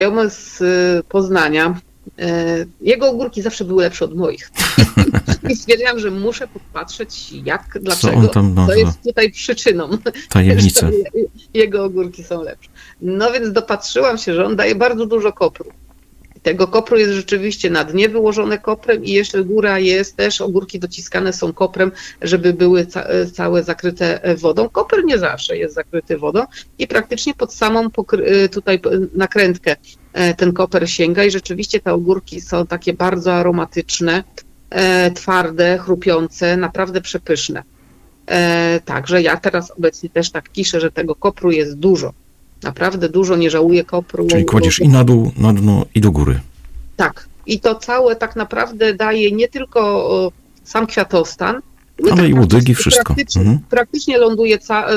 znajomy z Poznania, jego ogórki zawsze były lepsze od moich. I stwierdziłam, że muszę popatrzeć dlaczego, co jest tutaj przyczyną, tajemnice. że jego ogórki są lepsze. No więc dopatrzyłam się, że on daje bardzo dużo kopru. Tego kopru jest rzeczywiście na dnie wyłożone koprem i jeszcze góra jest też, ogórki dociskane są koprem, żeby były całe zakryte wodą. Koper nie zawsze jest zakryty wodą i praktycznie pod samą tutaj nakrętkę ten koper sięga i rzeczywiście te ogórki są takie bardzo aromatyczne, twarde, chrupiące, naprawdę przepyszne. Także ja teraz obecnie też tak kiszę, że tego kopru jest dużo. Naprawdę dużo, nie żałuję kopru. Czyli kładziesz i na dół, na dno, i do góry. Tak. I to całe tak naprawdę daje nie tylko sam kwiatostan, ale i łodygi, wszystko. Praktycznie ląduje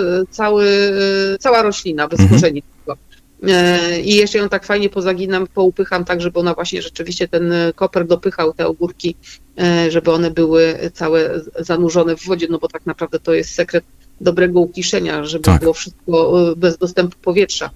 cała roślina bez korzeni. I jeszcze ją tak fajnie pozaginam, poupycham tak, żeby ona właśnie rzeczywiście ten koper dopychał te ogórki, żeby one były całe zanurzone w wodzie, no bo tak naprawdę to jest sekret dobrego ukiszenia, żeby było wszystko bez dostępu powietrza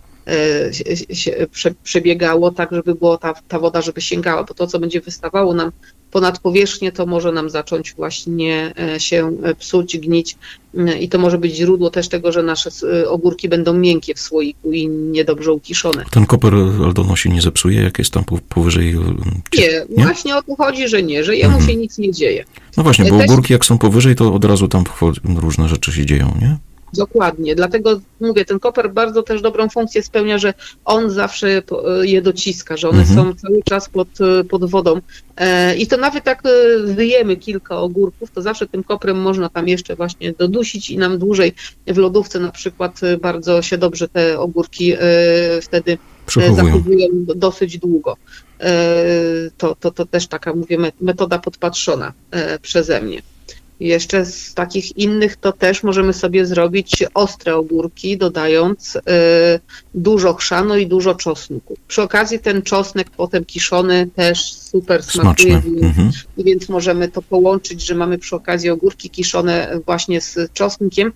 przebiegało tak, żeby było ta woda, żeby sięgała, bo to, co będzie wystawało nam ponad powierzchnię, to może nam zacząć właśnie się psuć, gnić i to może być źródło też tego, że nasze ogórki będą miękkie w słoiku i niedobrze ukiszone. Ten koper, Aldono, się nie zepsuje, jak jest tam powyżej? Nie, właśnie o to chodzi, że nie, że jemu się nic nie dzieje. No właśnie, bo ogórki jak są powyżej, to od razu tam różne rzeczy się dzieją, nie? Dokładnie, dlatego mówię, ten koper bardzo też dobrą funkcję spełnia, że on zawsze je dociska, że one są cały czas pod wodą i to nawet jak wyjemy kilka ogórków, to zawsze tym koprem można tam jeszcze właśnie dodusić i nam dłużej w lodówce na przykład bardzo się dobrze te ogórki wtedy zachowują dosyć długo. To też taka, mówię, metoda podpatrzona przeze mnie. Jeszcze z takich innych to też możemy sobie zrobić ostre ogórki, dodając dużo chrzanu i dużo czosnku. Przy okazji ten czosnek potem kiszony też super smakuje, więc możemy to połączyć, że mamy przy okazji ogórki kiszone właśnie z czosnkiem.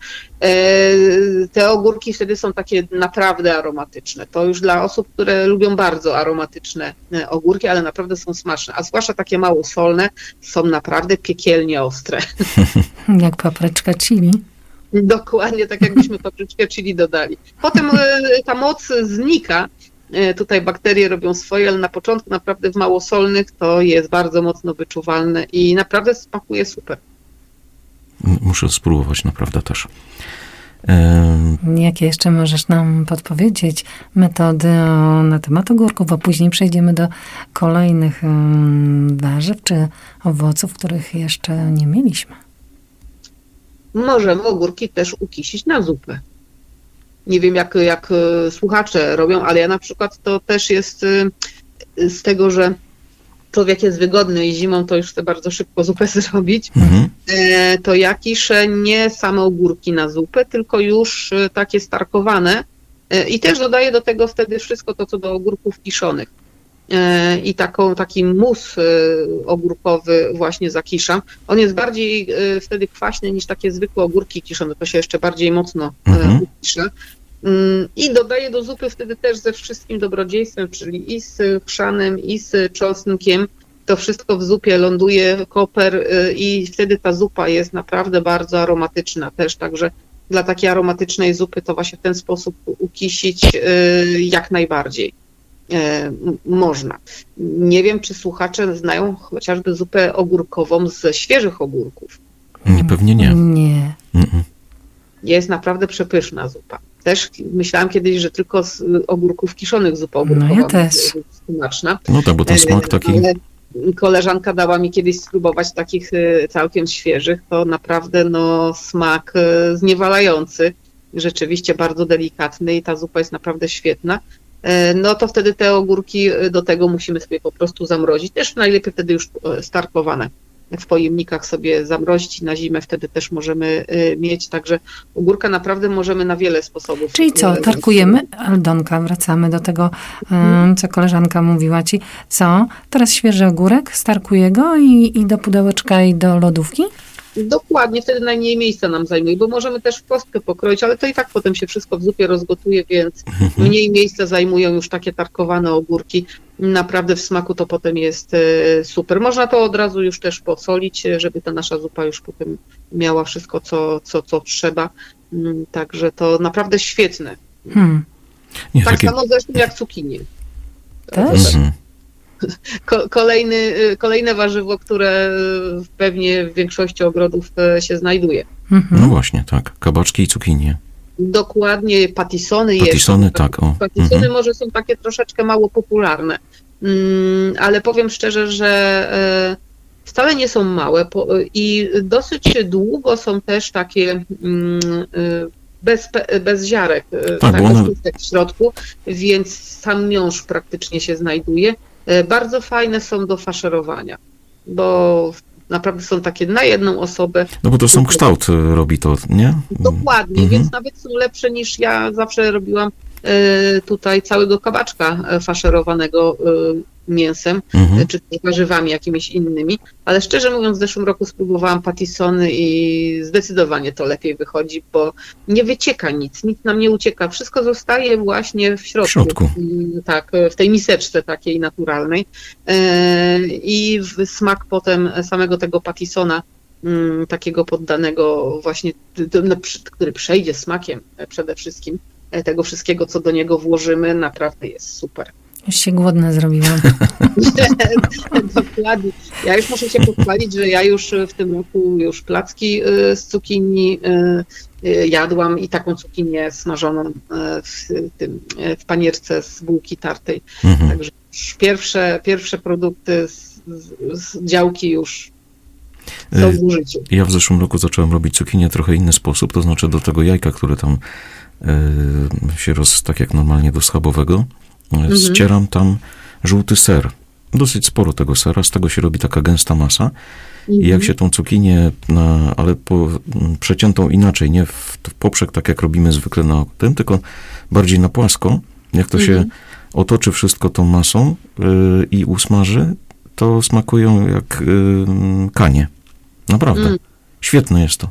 Te ogórki wtedy są takie naprawdę aromatyczne. To już dla osób, które lubią bardzo aromatyczne ogórki, ale naprawdę są smaczne, a zwłaszcza takie mało solne, są naprawdę piekielnie ostre. Jak papryczka chili. Dokładnie, tak jakbyśmy papryczkę chili dodali. Potem ta moc znika, tutaj bakterie robią swoje, ale na początku naprawdę w małosolnych to jest bardzo mocno wyczuwalne i naprawdę smakuje super. Muszę spróbować naprawdę też. Jakie jeszcze możesz nam podpowiedzieć metody na temat ogórków, a później przejdziemy do kolejnych warzyw czy owoców, których jeszcze nie mieliśmy? Możemy ogórki też ukisić na zupę. Nie wiem, jak słuchacze robią, ale ja na przykład to też jest z tego, że człowiek jest wygodny i zimą to już chce bardzo szybko zupę zrobić, to ja kiszę nie same ogórki na zupę, tylko już takie starkowane i też dodaję do tego wtedy wszystko to, co do ogórków kiszonych. I taki mus ogórkowy właśnie zakiszam. On jest bardziej wtedy kwaśny niż takie zwykłe ogórki kiszone, to się jeszcze bardziej mocno ukisza. I dodaję do zupy wtedy też ze wszystkim dobrodziejstwem, czyli i z chrzanem, i z czosnkiem. To wszystko w zupie ląduje, koper i wtedy ta zupa jest naprawdę bardzo aromatyczna też, także dla takiej aromatycznej zupy to właśnie w ten sposób ukisić jak najbardziej można. Nie wiem, czy słuchacze znają chociażby zupę ogórkową ze świeżych ogórków. Pewnie nie. Nie. Jest naprawdę przepyszna zupa. Też myślałam kiedyś, że tylko z ogórków kiszonych zupa ogórkowa ja też. jest smaczna. No tak, bo ten smak taki... Ale koleżanka dała mi kiedyś spróbować takich całkiem świeżych, to naprawdę smak zniewalający, rzeczywiście bardzo delikatny i ta zupa jest naprawdę świetna. No to wtedy te ogórki do tego musimy sobie po prostu zamrozić. Też najlepiej wtedy już starkowane w pojemnikach sobie zamrozić i na zimę wtedy też możemy mieć. Także ogórka naprawdę możemy na wiele sposobów. Czyli co, tarkujemy? Aldonka, wracamy do tego, co koleżanka mówiła ci. Co? Teraz świeży ogórek, starkuję go i do pudełeczka i do lodówki? Dokładnie, wtedy najmniej miejsca nam zajmuje, bo możemy też w kostkę pokroić, ale to i tak potem się wszystko w zupie rozgotuje, więc mniej miejsca zajmują już takie tarkowane ogórki. Naprawdę w smaku to potem jest super. Można to od razu już też posolić, żeby ta nasza zupa już potem miała wszystko, co trzeba. Także to naprawdę świetne. Nie, Tak takie... samo zresztą jak cukinie. Też? Kolejne warzywo, które pewnie w większości ogrodów się znajduje. No właśnie, tak. Kabaczki i cukinie. Dokładnie, patisony Patisony, jest. tak. O. Patisony może są takie troszeczkę mało popularne, ale powiem szczerze, że wcale nie są małe i dosyć długo są też takie bez ziarek, Tak, bo bez one... pustek w środku, więc sam miąższ praktycznie się znajduje. Bardzo fajne są do faszerowania, bo naprawdę są takie na jedną osobę. No bo to sam kształt robi to, nie? Dokładnie, więc nawet są lepsze niż ja zawsze robiłam tutaj całego kabaczka faszerowanego mięsem, czy warzywami jakimiś innymi, ale szczerze mówiąc w zeszłym roku spróbowałam patisony i zdecydowanie to lepiej wychodzi, bo nie wycieka nic nam nie ucieka, wszystko zostaje właśnie w środku. Tak, w tej miseczce takiej naturalnej i smak potem samego tego patisona, takiego poddanego właśnie, który przejdzie smakiem przede wszystkim tego wszystkiego, co do niego włożymy, naprawdę jest super. Już się głodna zrobiłam. Dokładnie. Ja już muszę się pochwalić, że ja już w tym roku już placki z cukinii jadłam i taką cukinię smażoną w panierce z bułki tartej. Także już pierwsze produkty z działki już są w użyciu. Ja w zeszłym roku zacząłem robić cukinię w trochę inny sposób, to znaczy do tego jajka, które tam się tak jak normalnie do schabowego, ścieram tam żółty ser. Dosyć sporo tego sera, z tego się robi taka gęsta masa. I jak się tą cukinię, ale przeciętą inaczej, nie w poprzek, tak jak robimy zwykle na tym, tylko bardziej na płasko, jak to się otoczy wszystko tą masą i usmaży, to smakują jak kanie. Naprawdę. Świetne jest to.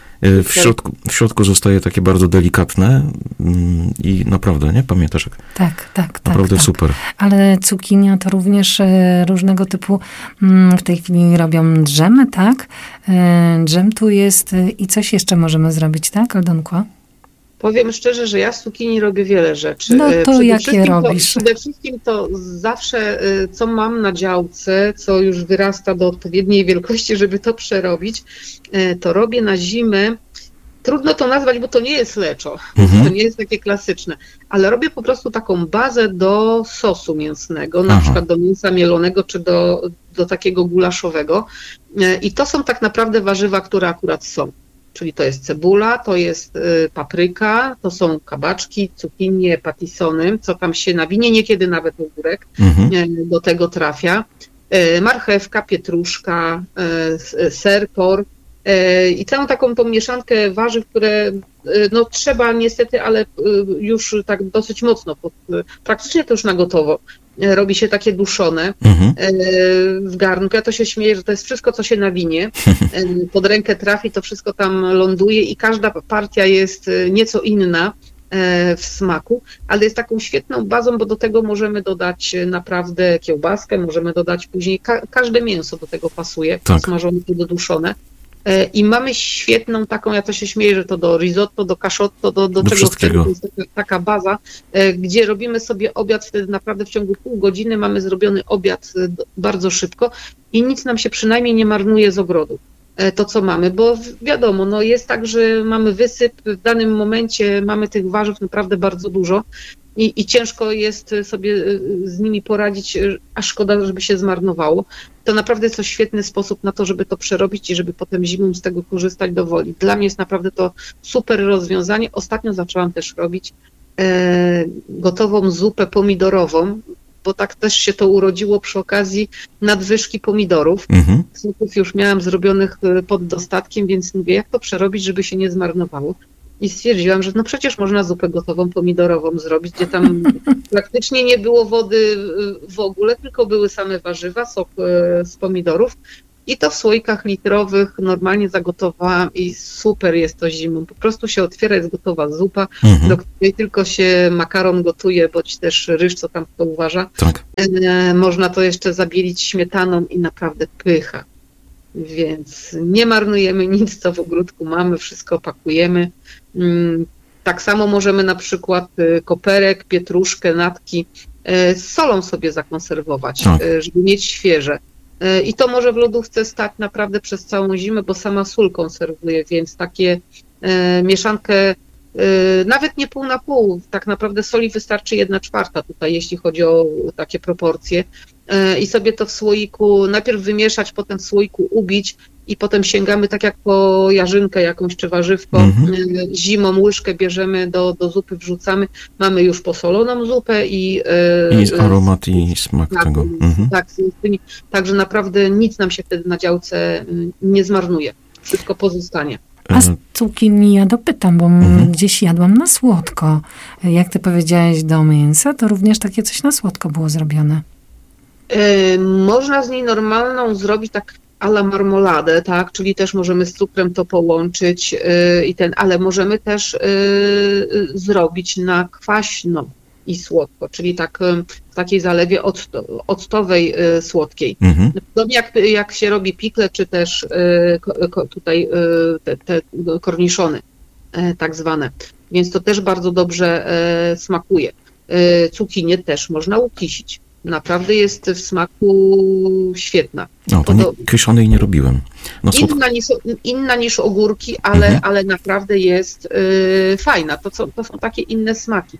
W środku zostaje takie bardzo delikatne i naprawdę, nie? Pamiętasz? Tak. Naprawdę super. Ale cukinia to również różnego typu, w tej chwili robią dżemy, tak? Dżem tu jest i coś jeszcze możemy zrobić, tak, Aldonko? Powiem szczerze, że ja z cukinii robię wiele rzeczy. No to jakie robisz? Przede wszystkim to zawsze, co mam na działce, co już wyrasta do odpowiedniej wielkości, żeby to przerobić, to robię na zimę. Trudno to nazwać, bo to nie jest leczo, to nie jest takie klasyczne, ale robię po prostu taką bazę do sosu mięsnego, na przykład do mięsa mielonego, czy do takiego gulaszowego. I to są tak naprawdę warzywa, które akurat są. Czyli to jest cebula, to jest papryka, to są kabaczki, cukinie, patisony, co tam się nawinie, niekiedy nawet ogórek do tego trafia. Marchewka, pietruszka, ser, por i całą taką tą mieszankę warzyw, które no trzeba niestety, ale już tak dosyć mocno, praktycznie to już na gotowo. Robi się takie duszone w garnku. Ja to się śmieję, że to jest wszystko, co się nawinie. Pod rękę trafi, to wszystko tam ląduje i każda partia jest nieco inna w smaku, ale jest taką świetną bazą, bo do tego możemy dodać naprawdę kiełbaskę, możemy dodać później, każde mięso do tego pasuje, smażone czy doduszone. I mamy świetną taką, ja to się śmieję, że to do risotto, do caszotto, do czego chcemy, to jest taka baza, gdzie robimy sobie obiad, wtedy naprawdę w ciągu pół godziny mamy zrobiony obiad bardzo szybko i nic nam się przynajmniej nie marnuje z ogrodu. To, co mamy, bo wiadomo, no jest tak, że mamy wysyp, w danym momencie mamy tych warzyw naprawdę bardzo dużo i ciężko jest sobie z nimi poradzić, a szkoda, żeby się zmarnowało. To naprawdę jest to świetny sposób na to, żeby to przerobić i żeby potem zimą z tego korzystać do woli. Dla mnie jest naprawdę to super rozwiązanie. Ostatnio zaczęłam też robić gotową zupę pomidorową, bo tak też się to urodziło przy okazji nadwyżki pomidorów. Zupów już miałam zrobionych pod dostatkiem, więc mówię, jak to przerobić, żeby się nie zmarnowało. I stwierdziłam, że no przecież można zupę gotową pomidorową zrobić, gdzie tam praktycznie nie było wody w ogóle, tylko były same warzywa, sok z pomidorów. i to w słoikach litrowych normalnie zagotowałam i super jest to zimą. Po prostu się otwiera, jest gotowa zupa, do której tylko się makaron gotuje, bądź też ryż, co tam kto uważa. Tak. Można to jeszcze zabielić śmietaną i naprawdę pycha. Więc nie marnujemy nic, co w ogródku mamy, wszystko pakujemy. Tak samo możemy na przykład koperek, pietruszkę, natki z solą sobie zakonserwować, żeby mieć świeże. I to może w lodówce stać naprawdę przez całą zimę, bo sama sól konserwuje, więc takie mieszankę, nawet nie pół na pół, tak naprawdę soli wystarczy 1/4 tutaj, jeśli chodzi o takie proporcje. I sobie to w słoiku najpierw wymieszać, potem w słoiku ubić i potem sięgamy tak jak po jarzynkę jakąś czy warzywko. Zimą łyżkę bierzemy do zupy, wrzucamy. Mamy już posoloną zupę i aromat i smak tego. Tak, także naprawdę nic nam się wtedy na działce nie zmarnuje. Wszystko pozostanie. A z cukinii ja dopytam, bo gdzieś jadłam na słodko. Jak ty powiedziałeś do mięsa, to również takie coś na słodko było zrobione. Można z niej normalną zrobić tak a la marmoladę, tak, czyli też możemy z cukrem to połączyć ale możemy też zrobić na kwaśno i słodko, czyli tak w takiej zalewie octowej słodkiej. Podobnie jak się robi pikle, czy też tutaj te korniszony tak zwane, więc to też bardzo dobrze smakuje. Cukinię też można ukisić. Naprawdę jest w smaku świetna. No, to kiszonej nie robiłem. Inna niż ogórki, ale naprawdę jest fajna. To są takie inne smaki.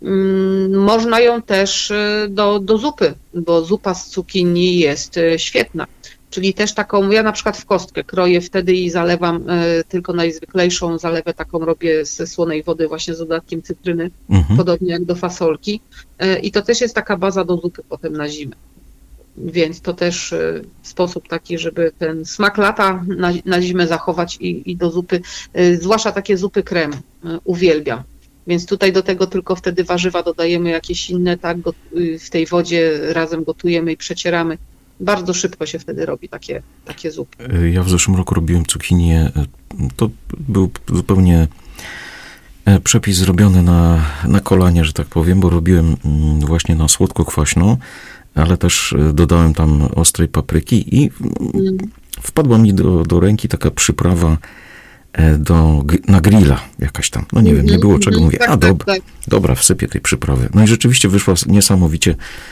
Można ją też do zupy, bo zupa z cukinii jest świetna. Czyli też taką, ja na przykład w kostkę kroję wtedy i zalewam tylko najzwyklejszą zalewę, taką robię ze słonej wody właśnie z dodatkiem cytryny, podobnie jak do fasolki. I to też jest taka baza do zupy potem na zimę. Więc to też sposób taki, żeby ten smak lata na zimę zachować i do zupy, zwłaszcza takie zupy krem, uwielbiam. Więc tutaj do tego tylko wtedy warzywa dodajemy jakieś inne, tak, w tej wodzie razem gotujemy i przecieramy. Bardzo szybko się wtedy robi takie zupy. Ja w zeszłym roku robiłem cukinię. To był zupełnie przepis zrobiony na kolanie, że tak powiem, bo robiłem właśnie na słodko-kwaśno, ale też dodałem tam ostrej papryki i wpadła mi do ręki taka przyprawa na grilla jakaś tam. No nie wiem, nie było czego. Mówię, dobra, wsypię tej przyprawy. No i rzeczywiście wyszła niesamowicie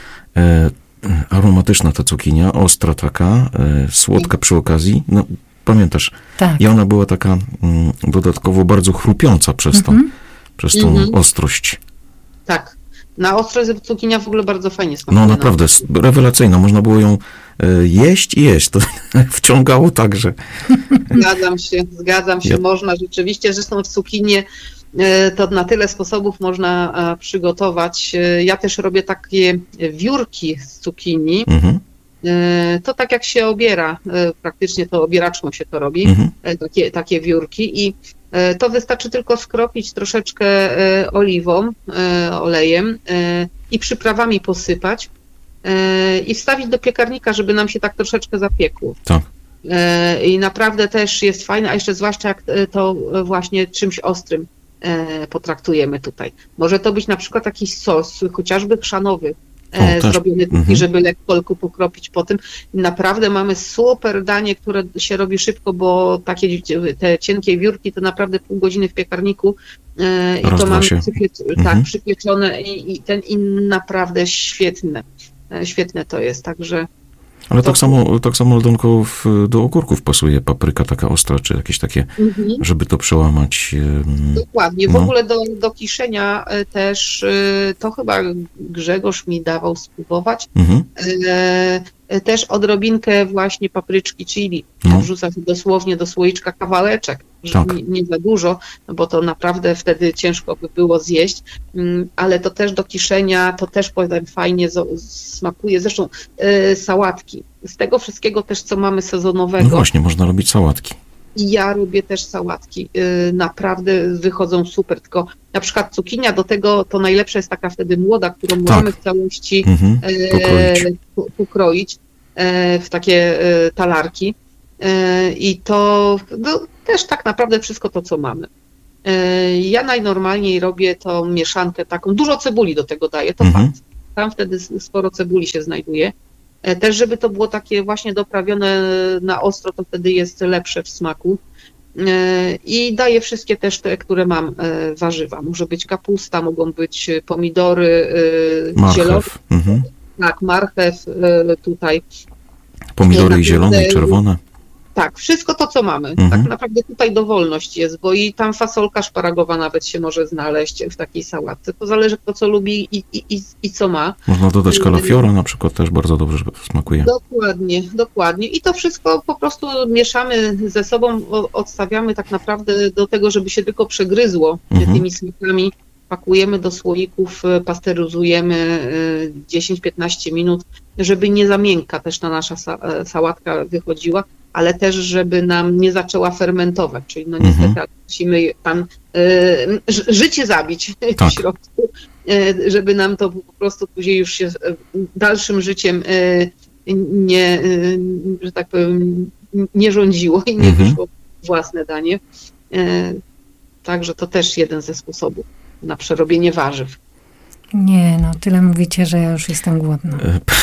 aromatyczna ta cukinia, ostra taka, słodka przy okazji. No, pamiętasz? Tak. I ona była taka dodatkowo bardzo chrupiąca przez tą ostrość. Tak. Na ostrość cukinia w ogóle bardzo fajnie smakuje. No naprawdę, rewelacyjna. Można było ją jeść i jeść. To wciągało także. Zgadzam się. Można rzeczywiście. Zresztą w cukinię to na tyle sposobów można przygotować. Ja też robię takie wiórki z cukinii. To tak jak się obiera, praktycznie to obieraczką się to robi, takie wiórki i to wystarczy tylko skropić troszeczkę oliwą, olejem i przyprawami posypać i wstawić do piekarnika, żeby nam się tak troszeczkę zapiekło. Tak. I naprawdę też jest fajne, a jeszcze zwłaszcza jak to właśnie czymś ostrym potraktujemy tutaj. Może to być na przykład jakiś sos, chociażby chrzanowy, zrobiony taki, żeby lekko pokropić po tym. Naprawdę mamy super danie, które się robi szybko, bo takie te cienkie wiórki to naprawdę pół godziny w piekarniku i to mamy przypieczone i naprawdę świetne to jest, także ale tak samo do ogórków pasuje papryka taka ostra, czy jakieś takie, żeby to przełamać. Dokładnie. W ogóle do kiszenia też, to chyba Grzegorz mi dawał spróbować, też odrobinkę właśnie papryczki chili. Wrzucam dosłownie do słoiczka kawałeczek, nie za dużo, bo to naprawdę wtedy ciężko by było zjeść, ale to też do kiszenia, to też powiem fajnie smakuje. Zresztą sałatki. Z tego wszystkiego też, co mamy sezonowego. No właśnie, można robić sałatki. I ja robię też sałatki. Naprawdę wychodzą super, tylko na przykład cukinia do tego, to najlepsza jest taka wtedy młoda, którą możemy w całości pokroić. w takie talarki i to też tak naprawdę wszystko to, co mamy. Ja najnormalniej robię tą mieszankę taką, dużo cebuli do tego daję, to fakt. Tam wtedy sporo cebuli się znajduje. Też, żeby to było takie właśnie doprawione na ostro, to wtedy jest lepsze w smaku. I daję wszystkie też te, które mam, warzywa. Może być kapusta, mogą być pomidory, zielone. Tak, marchew tutaj. Pomidory i zielone, i czerwone. Tak, wszystko to, co mamy. Tak naprawdę tutaj dowolność jest, bo i tam fasolka szparagowa nawet się może znaleźć w takiej sałatce. To zależy, kto co lubi i co ma. Można dodać kalafiora na przykład, też bardzo dobrze smakuje. Dokładnie. I to wszystko po prostu mieszamy ze sobą, odstawiamy tak naprawdę do tego, żeby się tylko przegryzło tymi smakami. Pakujemy do słoików, pasteryzujemy 10-15 minut, żeby nie za miękka też ta nasza sałatka wychodziła, ale też, żeby nam nie zaczęła fermentować, czyli no niestety musimy tam życie zabić w środku, żeby nam to po prostu później już się dalszym życiem nie, że tak powiem, nie rządziło i nie wyszło własne danie. Także to też jeden ze sposobów na przerobienie warzyw. Nie, no tyle mówicie, że ja już jestem głodna.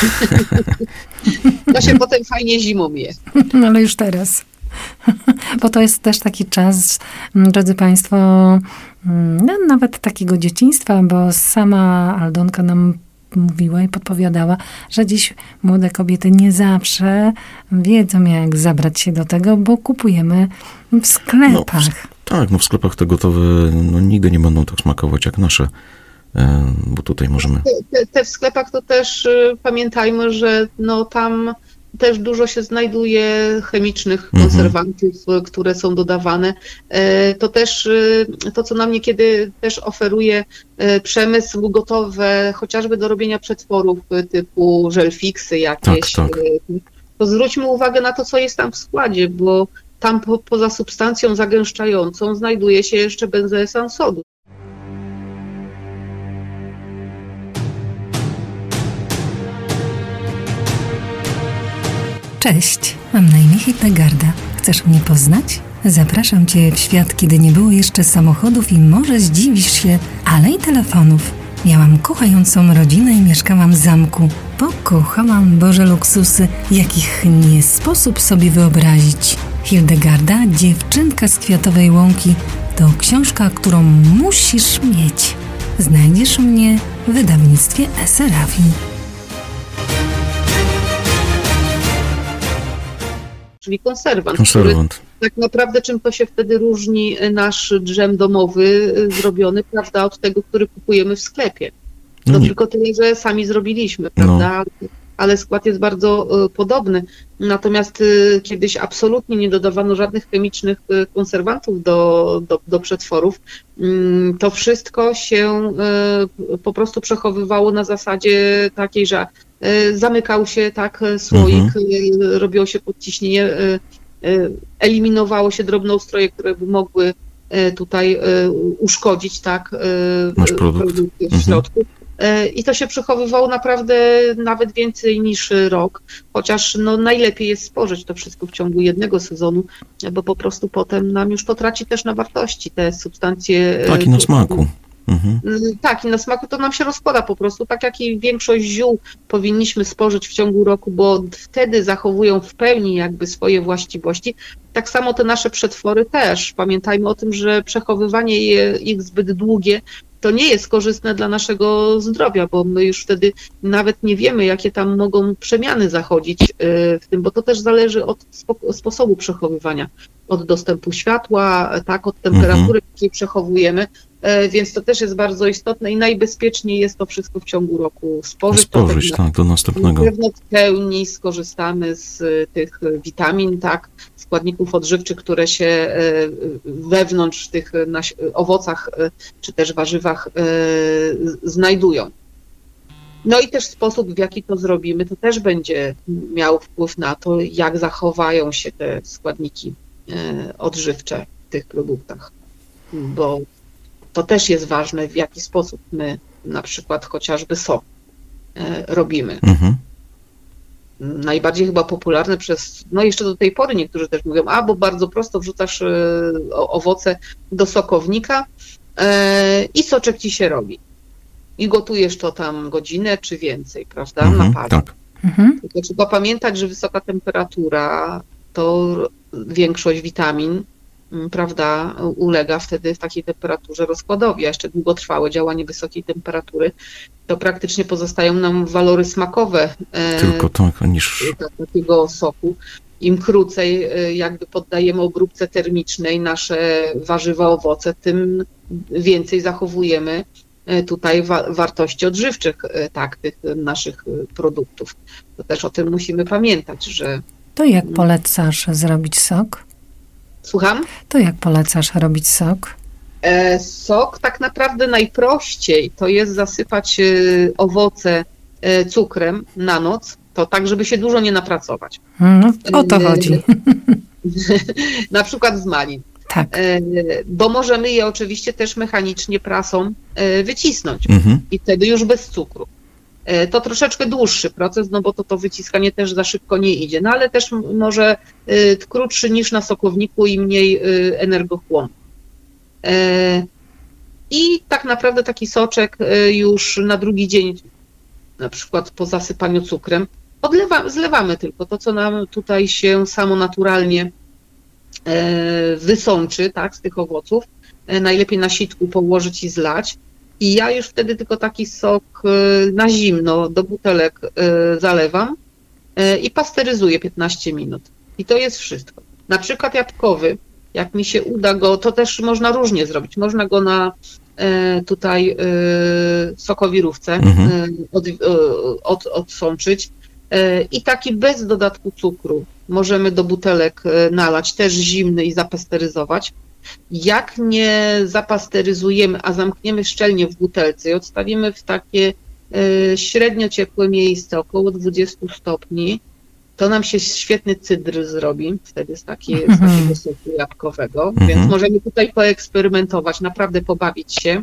To się potem fajnie zimą je. No ale już teraz. Bo to jest też taki czas, drodzy Państwo, no, nawet takiego dzieciństwa, bo sama Aldonka nam mówiła i podpowiadała, że dziś młode kobiety nie zawsze wiedzą, jak zabrać się do tego, bo kupujemy w sklepach. No, w sklepach te gotowe nigdy nie będą tak smakować jak nasze, bo tutaj możemy... Te w sklepach to też pamiętajmy, że tam też dużo się znajduje chemicznych konserwantów, które są dodawane. To też to, co nam niekiedy też oferuje przemysł gotowe, chociażby do robienia przetworów typu żelfiksy jakieś. Tak. To zwróćmy uwagę na to, co jest tam w składzie, bo tam poza substancją zagęszczającą znajduje się jeszcze benzoesan sodu. Cześć, mam na imię Hildegarda. Chcesz mnie poznać? Zapraszam Cię w świat, kiedy nie było jeszcze samochodów i może zdziwisz się, ale i telefonów. Miałam kochającą rodzinę i mieszkałam w zamku. Pokochałam Boże luksusy, jakich nie sposób sobie wyobrazić. Hildegarda, dziewczynka z Kwiatowej Łąki, to książka, którą musisz mieć. Znajdziesz mnie w wydawnictwie Eserafi. Czyli konserwant. Który tak naprawdę czym to się wtedy różni nasz dżem domowy zrobiony, prawda, od tego, który kupujemy w sklepie. To tylko tyle, że sami zrobiliśmy, prawda? Ale skład jest bardzo podobny. Natomiast kiedyś absolutnie nie dodawano żadnych chemicznych konserwantów do przetworów. To wszystko się po prostu przechowywało na zasadzie takiej, że zamykał się słoik, robiło się podciśnienie, eliminowało się drobnoustroje, które by mogły tutaj uszkodzić produkty w środku. I to się przechowywało naprawdę nawet więcej niż rok, chociaż najlepiej jest spożyć to wszystko w ciągu jednego sezonu, bo po prostu potem nam już to traci też na wartości, te substancje. Tak, i na smaku. Tak, i na smaku to nam się rozkłada po prostu, tak jak i większość ziół powinniśmy spożyć w ciągu roku, bo wtedy zachowują w pełni jakby swoje właściwości. Tak samo te nasze przetwory też. Pamiętajmy o tym, że przechowywanie ich zbyt długie to nie jest korzystne dla naszego zdrowia, bo my już wtedy nawet nie wiemy, jakie tam mogą przemiany zachodzić w tym, bo to też zależy od sposobu przechowywania, od dostępu światła, od temperatury, jakiej przechowujemy, więc to też jest bardzo istotne i najbezpieczniej jest to wszystko w ciągu roku spożyć. Do następnego. Na pewno w pełni skorzystamy z tych witamin, składników odżywczych, które się wewnątrz tych owocach czy też warzywach znajdują. No i też sposób, w jaki to zrobimy, to też będzie miał wpływ na to, jak zachowają się te składniki odżywcze w tych produktach, bo to też jest ważne, w jaki sposób my na przykład chociażby sok robimy. najbardziej chyba popularne jeszcze do tej pory niektórzy też mówią, bo bardzo prosto wrzucasz owoce do sokownika i soczek ci się robi. I gotujesz to tam godzinę czy więcej, prawda? Na parze. Tak. Tylko trzeba pamiętać, że wysoka temperatura to większość witamin, prawda, ulega wtedy w takiej temperaturze rozkładowi, a jeszcze długotrwałe działanie wysokiej temperatury, to praktycznie pozostają nam walory smakowe Tylko tak, niż... takiego soku. Im krócej jakby poddajemy obróbce termicznej nasze warzywa, owoce, tym więcej zachowujemy tutaj wartości odżywczych tych naszych produktów. To też o tym musimy pamiętać, że... To jak polecasz zrobić sok? Słucham? To jak polecasz robić sok? Sok tak naprawdę najprościej to jest zasypać owoce cukrem na noc, to tak, żeby się dużo nie napracować. No, o to chodzi. Na przykład z malin. Tak. Bo możemy je oczywiście też mechanicznie prasą wycisnąć i wtedy już bez cukru. To troszeczkę dłuższy proces, no bo to wyciskanie też za szybko nie idzie, no ale też może krótszy niż na sokowniku i mniej energochłonny. I tak naprawdę taki soczek już na drugi dzień, na przykład po zasypaniu cukrem, zlewamy tylko to, co nam tutaj się samo naturalnie wysączy, tak, z tych owoców. Najlepiej na sitku położyć i zlać. I ja już wtedy tylko taki sok na zimno do butelek zalewam i pasteryzuję 15 minut. I to jest wszystko. Na przykład jabłkowy, jak mi się uda go, to też można różnie zrobić. Można go na tutaj sokowirówce odsączyć i taki bez dodatku cukru możemy do butelek nalać, też zimny i zapasteryzować. Jak nie zapasteryzujemy, a zamkniemy szczelnie w butelce i odstawimy w takie średnio ciepłe miejsce, około 20 stopni, to nam się świetny cydr zrobi wtedy z takiego soku jabłkowego, więc możemy tutaj poeksperymentować, naprawdę pobawić się,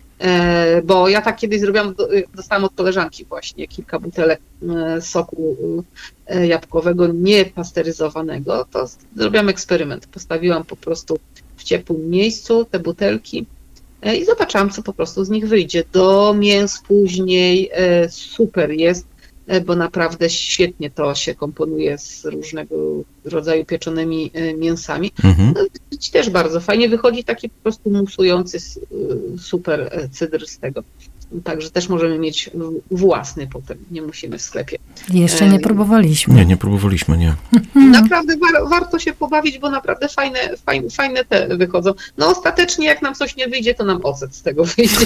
bo ja tak kiedyś zrobiłam, dostałam od koleżanki właśnie kilka butelek soku jabłkowego niepasteryzowanego, to zrobiłam eksperyment, postawiłam po prostu w ciepłym miejscu te butelki i zobaczyłam, co po prostu z nich wyjdzie. Do mięs później super jest, bo naprawdę świetnie to się komponuje z różnego rodzaju pieczonymi mięsami. Też bardzo fajnie wychodzi taki po prostu musujący super cydr z tego. Także też możemy mieć własny potem, nie musimy w sklepie. Jeszcze nie próbowaliśmy. Nie próbowaliśmy, nie. Naprawdę warto się pobawić, bo naprawdę fajne te wychodzą. No ostatecznie jak nam coś nie wyjdzie, to nam ocet z tego wyjdzie.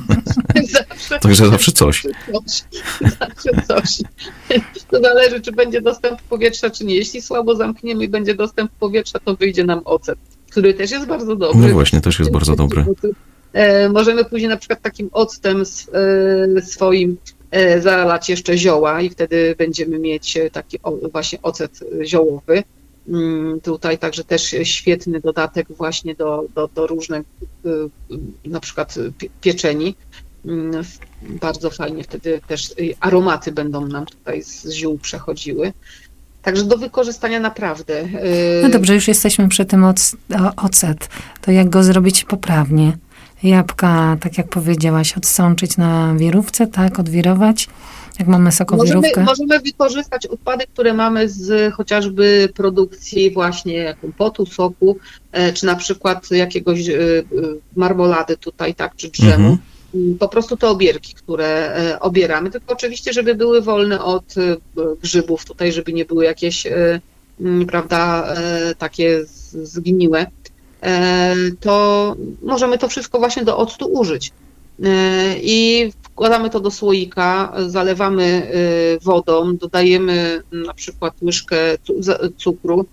Także zawsze coś. Zawsze coś. To zależy, czy będzie dostęp powietrza, czy nie. Jeśli słabo zamkniemy i będzie dostęp powietrza, to wyjdzie nam ocet, który też jest bardzo dobry. No właśnie, też jest bardzo dobry. Możemy później na przykład takim octem swoim zalać jeszcze zioła i wtedy będziemy mieć taki właśnie ocet ziołowy. Tutaj także też świetny dodatek właśnie do różnych na przykład pieczeni. Bardzo fajnie wtedy też aromaty będą nam tutaj z ziół przechodziły. Także do wykorzystania naprawdę. No dobrze, już jesteśmy przy tym ocet. To jak go zrobić poprawnie? Jabłka, tak jak powiedziałaś, odsączyć na wirówce, tak? Odwirować, jak mamy sokowirówkę. Możemy wykorzystać odpady, które mamy z chociażby produkcji właśnie kompotu, soku, czy na przykład jakiegoś marmolady tutaj, tak, czy drzemu. Po prostu te obierki, które obieramy, tylko oczywiście, żeby były wolne od grzybów tutaj, żeby nie były jakieś, prawda, takie zgniłe. To możemy to wszystko właśnie do octu użyć. I wkładamy to do słoika, zalewamy wodą, dodajemy na przykład łyżkę cukru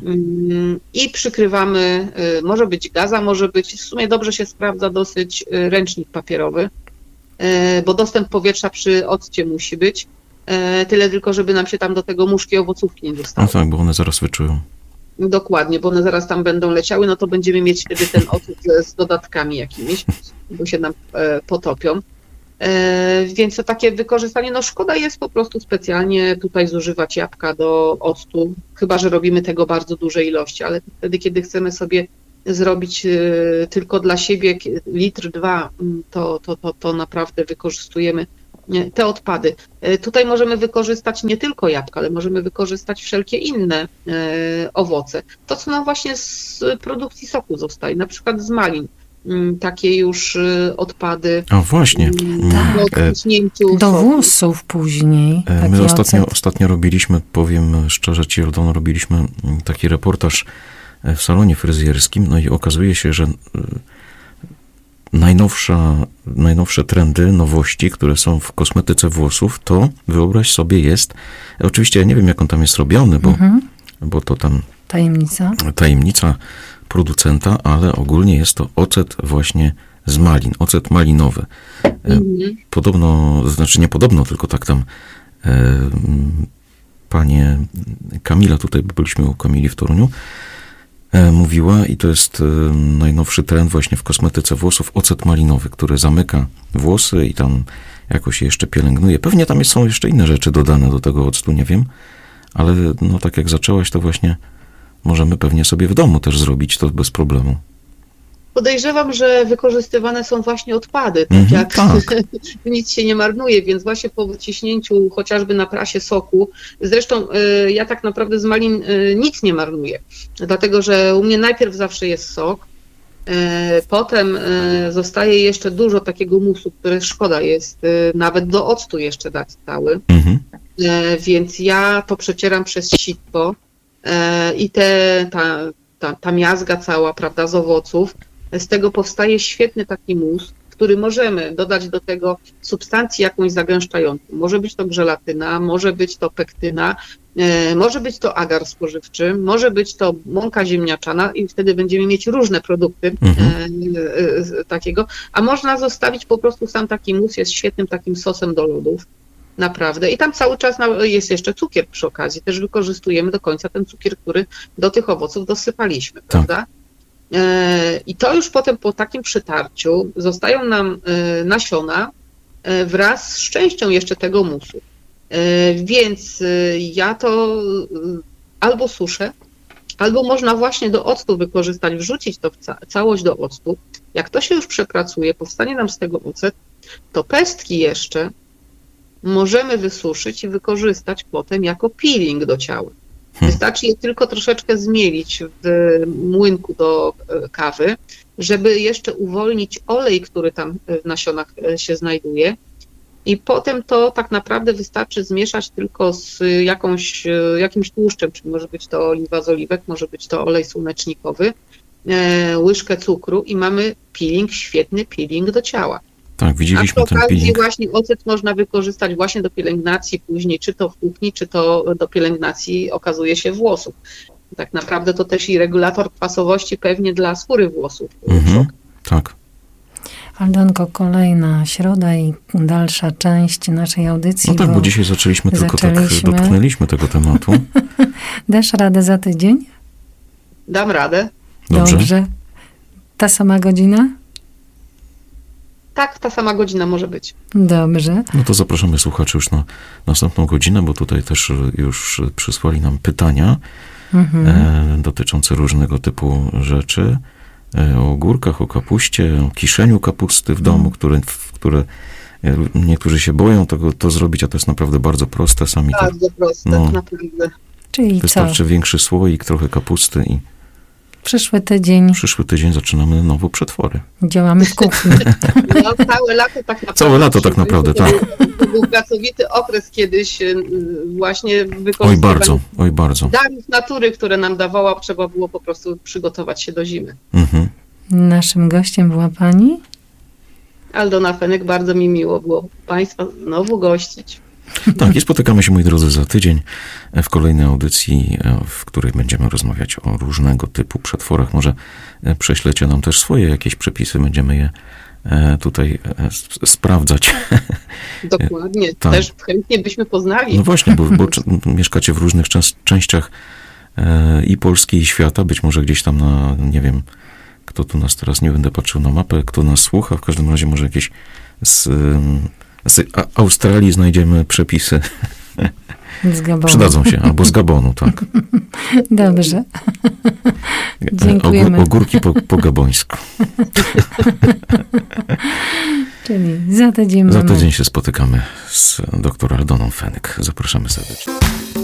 i przykrywamy, może być gaza, może być, w sumie dobrze się sprawdza dosyć ręcznik papierowy, bo dostęp powietrza przy occie musi być, tyle tylko, żeby nam się tam do tego muszki owocówki nie dostały. No tak, bo one zaraz wyczują. Dokładnie, bo one zaraz tam będą leciały, no to będziemy mieć wtedy ten ocet z dodatkami jakimiś, bo się nam potopią. Więc to takie wykorzystanie, no szkoda jest po prostu specjalnie tutaj zużywać jabłka do octu, chyba że robimy tego bardzo duże ilości, ale wtedy, kiedy chcemy sobie zrobić tylko dla siebie 1-2 litry, to naprawdę wykorzystujemy te odpady. Tutaj możemy wykorzystać nie tylko jabłka, ale możemy wykorzystać wszelkie inne owoce. To, co nam właśnie z produkcji soku zostaje, na przykład z malin. Takie już odpady. A właśnie. Do włosów później. My ostatnio robiliśmy, powiem szczerze ci, Aldono, robiliśmy taki reportaż w salonie fryzjerskim, no i okazuje się, że najnowsze trendy, nowości, które są w kosmetyce włosów, to wyobraź sobie jest, oczywiście ja nie wiem, jak on tam jest robiony, bo to tam tajemnica producenta, ale ogólnie jest to ocet właśnie z malin, ocet malinowy. Podobno, znaczy nie podobno, tylko tak tam panie Kamila, tutaj byliśmy u Kamili w Toruniu, mówiła i to jest najnowszy trend właśnie w kosmetyce włosów, ocet malinowy, który zamyka włosy i tam jakoś je jeszcze pielęgnuje. Pewnie tam są jeszcze inne rzeczy dodane do tego octu, nie wiem, ale no tak jak zaczęłaś, to właśnie możemy pewnie sobie w domu też zrobić to bez problemu. Podejrzewam, że wykorzystywane są właśnie odpady, nic się nie marnuje, więc właśnie po wyciśnięciu chociażby na prasie soku, zresztą ja tak naprawdę z malin nic nie marnuję, dlatego że u mnie najpierw zawsze jest sok, potem zostaje jeszcze dużo takiego musu, które szkoda jest nawet do octu jeszcze dać cały, więc ja to przecieram przez sitko i ta miazga cała, prawda, z owoców. Z tego powstaje świetny taki mus, który możemy dodać do tego substancji jakąś zagęszczającą. Może być to żelatyna, może być to pektyna, może być to agar spożywczy, może być to mąka ziemniaczana i wtedy będziemy mieć różne produkty takiego, a można zostawić po prostu sam taki mus, jest świetnym takim sosem do lodów. Naprawdę. I tam cały czas jest jeszcze cukier przy okazji. Też wykorzystujemy do końca ten cukier, który do tych owoców dosypaliśmy, prawda? I to już potem po takim przytarciu zostają nam nasiona wraz z częścią jeszcze tego musu. Więc ja to albo suszę, albo można właśnie do octu wykorzystać, wrzucić to w całość do octu. Jak to się już przepracuje, powstanie nam z tego ocet, to pestki jeszcze możemy wysuszyć i wykorzystać potem jako peeling do ciała. Wystarczy je tylko troszeczkę zmielić w młynku do kawy, żeby jeszcze uwolnić olej, który tam w nasionach się znajduje. I potem to tak naprawdę wystarczy zmieszać tylko z jakimś tłuszczem, czyli może być to oliwa z oliwek, może być to olej słonecznikowy, łyżkę cukru i mamy peeling, świetny peeling do ciała. Tak, widzieliśmy ten peeling. A przy okazji właśnie ocet można wykorzystać właśnie do pielęgnacji później, czy to w kuchni, czy to do pielęgnacji okazuje się włosów. Tak naprawdę to też i regulator kwasowości pewnie dla skóry włosów. Tak. Aldonko, kolejna środa i dalsza część naszej audycji. No tak, bo dzisiaj zaczęliśmy, tylko tak dotknęliśmy tego tematu. Dasz radę za tydzień? Dam radę. Dobrze. Ta sama godzina? Tak, ta sama godzina może być. Dobrze. No to zapraszamy słuchaczy już na następną godzinę, bo tutaj też już przysłali nam pytania dotyczące różnego typu rzeczy. O ogórkach, o kapuście, o kiszeniu kapusty w domu, które niektórzy się boją to zrobić, a to jest naprawdę bardzo proste. Bardzo proste, naprawdę. Czyli wystarczy większy słoik, trochę kapusty i Przyszły tydzień zaczynamy nowo przetwory. Działamy w kuchni. No, całe lato tak naprawdę. Całe lato tak naprawdę, tak. To był pracowity okres kiedyś właśnie wykorzystywania. Oj bardzo. Darów natury, które nam dawała, trzeba było po prostu przygotować się do zimy. Naszym gościem była pani? Aldona Fenek, bardzo mi miło było Państwa znowu gościć. Tak, i spotykamy się, moi drodzy, za tydzień w kolejnej audycji, w której będziemy rozmawiać o różnego typu przetworach. Może prześlecie nam też swoje jakieś przepisy, będziemy je tutaj sprawdzać. Dokładnie, tak. Też chętnie byśmy poznali. No właśnie, bo mieszkacie w różnych częściach i Polski, i świata, być może gdzieś tam nie wiem, kto tu nas teraz, nie będę patrzył na mapę, kto nas słucha, w każdym razie może jakieś z Australii znajdziemy przepisy. Z Gabonu. Przydadzą się, albo z Gabonu, tak. Dobrze. Dziękujemy. Ogórki po gabońsku. Czyli za tydzień Za tydzień się spotykamy z dr Aldoną Fenyk. Zapraszamy serdecznie.